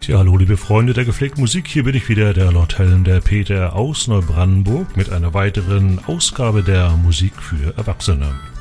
Ja, hallo liebe Freunde der gepflegten Musik, hier bin ich wieder, der Lord Helm, der Peter aus Neubrandenburg mit einer weiteren Ausgabe der Musik für Erwachsene.